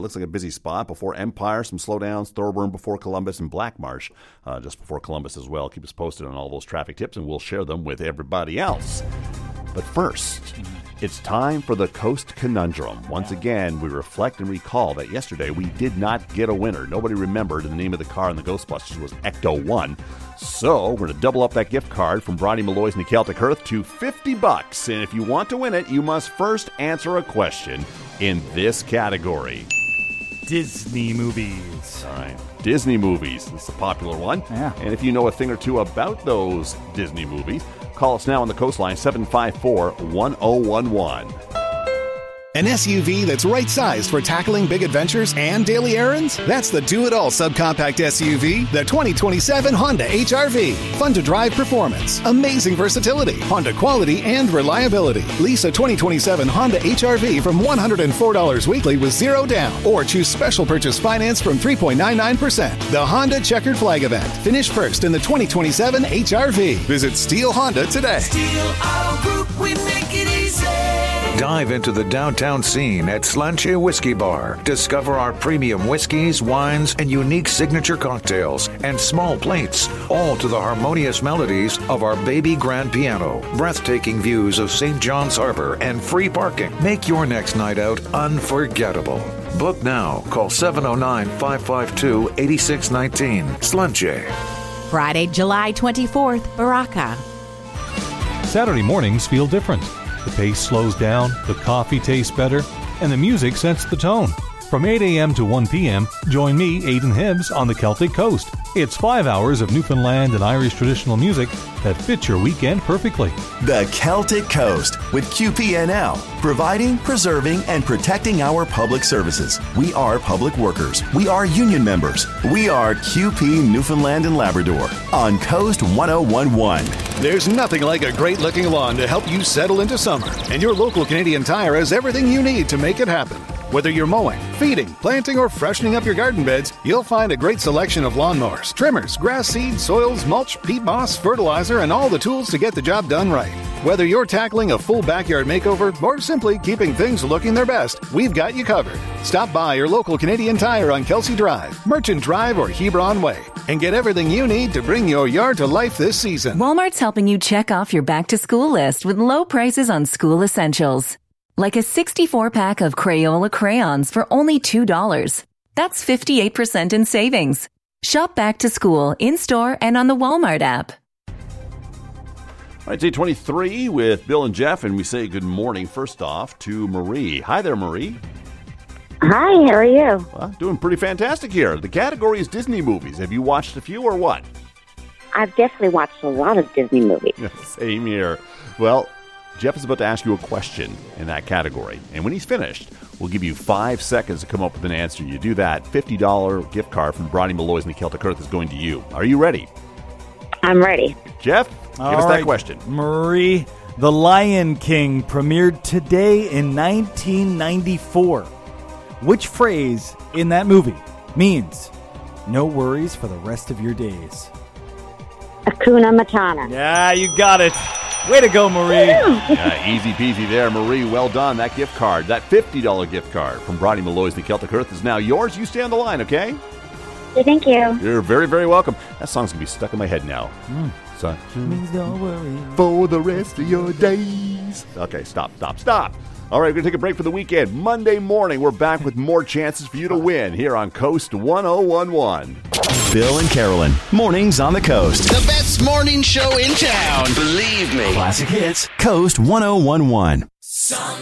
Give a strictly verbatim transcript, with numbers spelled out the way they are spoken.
Looks like a busy spot before Empire, some slowdowns, Thorburn before Columbus, and Blackmarsh uh, just before Columbus as well. Keep us posted on all those traffic tips, and we'll share them with everybody else. But first, it's time for the Coast Conundrum. Once again, we reflect and recall that yesterday we did not get a winner. Nobody remembered the name of the car in the Ghostbusters was Ecto one. So we're going to double up that gift card from Bronny Malloy's and the Celtic Earth to fifty bucks. And if you want to win it, you must first answer a question in this category. Disney movies. All right. Disney movies. It's a popular one. Yeah. And if you know a thing or two about those Disney movies, call us now on the Coastline, seven five four, one oh one one. An S U V that's right-sized for tackling big adventures and daily errands? That's the do-it-all subcompact S U V, the twenty twenty-seven Honda H R V. Fun-to-drive performance, amazing versatility, Honda quality and reliability. Lease a twenty twenty-seven Honda H R V from one hundred four dollars weekly with zero down, or choose special purchase finance from three point nine nine percent. The Honda Checkered Flag Event. Finish first in the twenty twenty-seven H R V. Visit Steel Honda today. Steel Auto Group, we make it easy. Dive into the downtown scene at Slanche Whiskey Bar. Discover our premium whiskeys, wines, and unique signature cocktails and small plates, all to the harmonious melodies of our baby grand piano. Breathtaking views of Saint John's Harbor and free parking. Make your next night out unforgettable. Book now. Call seven oh nine, five five two, eight six one nine. Slanche. Friday, July twenty-fourth, Baraka. Saturday mornings feel different. The pace slows down, the coffee tastes better, and the music sets the tone. From eight a.m. to one p.m., join me, Aidan Hibbs, on the Celtic Coast. It's five hours of Newfoundland and Irish traditional music that fits your weekend perfectly. The Celtic Coast with Q P N L, providing, preserving, and protecting our public services. We are public workers. We are union members. We are Q P Newfoundland and Labrador on Coast one oh one one. There's nothing like a great-looking lawn to help you settle into summer, and your local Canadian Tire has everything you need to make it happen. Whether you're mowing, feeding, planting, or freshening up your garden beds, you'll find a great selection of lawnmowers, trimmers, grass seed, soils, mulch, peat moss, fertilizer, and all the tools to get the job done right. Whether you're tackling a full backyard makeover or simply keeping things looking their best, we've got you covered. Stop by your local Canadian Tire on Kelsey Drive, Merchant Drive, or Hebron Way, and get everything you need to bring your yard to life this season. Walmart's helping you check off your back-to-school list with low prices on school essentials. Like a sixty-four pack of Crayola crayons for only two dollars. That's fifty-eight percent in savings. Shop back to school in-store and on the Walmart app. All right, day twenty-three with Bill and Jeff, and we say good morning first off to Marie. Hi there, Marie. Hi, how are you? Well, doing pretty fantastic here. The category is Disney movies. Have you watched a few or what? I've definitely watched a lot of Disney movies. Same here. Well, Jeff is about to ask you a question in that category. And when he's finished, we'll give you five seconds to come up with an answer. You do that, fifty dollars gift card from Bronny Malloy's and the Celtic Earth is going to you. Are you ready? I'm ready. Jeff, give All us right, that question. Marie, The Lion King premiered today in nineteen ninety-four. Which phrase in that movie means no worries for the rest of your days? Hakuna Matata. Yeah, you got it. Way to go, Marie. Yeah, easy peasy there, Marie. Well done. That gift card, that fifty dollars gift card from Bronny Malloy's The Celtic Earth is now yours. You stay on the line, okay? Thank you. You're very, very welcome. That song's going to be stuck in my head now. Mm. So, means don't worry for the rest of your days. Okay, stop, stop, stop. All right, we're going to take a break for the weekend. Monday morning, we're back with more chances for you to win here on Coast one oh one one. Bill and Carolyn, mornings on the Coast. The best morning show in town. Believe me. Classic hits, Coast one oh one one.